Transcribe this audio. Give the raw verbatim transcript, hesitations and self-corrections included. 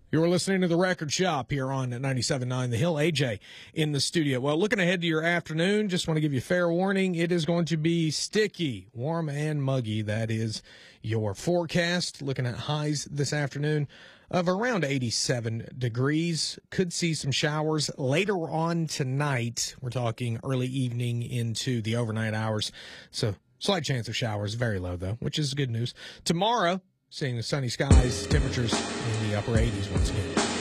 You're listening to The Record Shop here on ninety-seven point nine The Hill. A J in the studio. Well, looking ahead to your afternoon, just want to give you fair warning. It is going to be sticky, warm, and muggy. That is your forecast. Looking at highs this afternoon of around eighty-seven degrees. Could see some showers later on tonight. We're talking early evening into the overnight hours. So slight chance of showers, very low though, which is good news. Tomorrow, seeing the sunny skies, temperatures in the upper eighties once again.